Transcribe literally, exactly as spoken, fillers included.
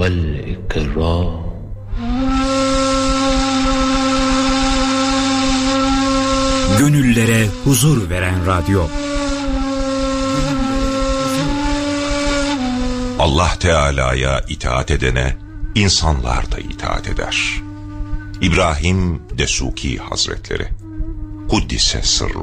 والإكرام. Gönüllere huzur veren radyo. Allah Teala'ya itaat edene insanlar da itaat eder. İbrahim Desuki Hazretleri Kuddise Sırru.